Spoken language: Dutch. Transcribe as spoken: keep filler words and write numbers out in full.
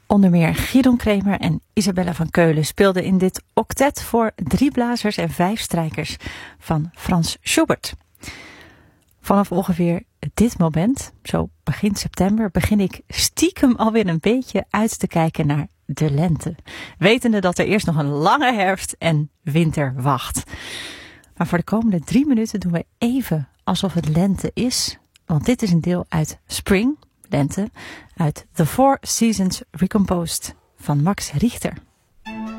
Onder meer Gidon Kremer en Isabella van Keulen speelden in dit octet voor drie blazers en vijf strijkers van Frans Schubert. Vanaf ongeveer dit moment, zo begin september, begin ik stiekem alweer een beetje uit te kijken naar de lente. Wetende dat er eerst nog een lange herfst en winter wacht. Maar voor de komende drie minuten doen we even alsof het lente is. Want dit is een deel uit Spring, lente, uit The Four Seasons Recomposed van Max Richter.